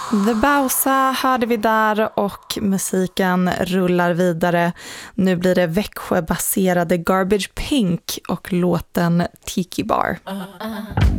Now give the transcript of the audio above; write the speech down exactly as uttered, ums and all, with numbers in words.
The Bausa hörde vi där och musiken rullar vidare. Nu blir det Växjö-baserade Garbage Pink och låten Tiki Bar.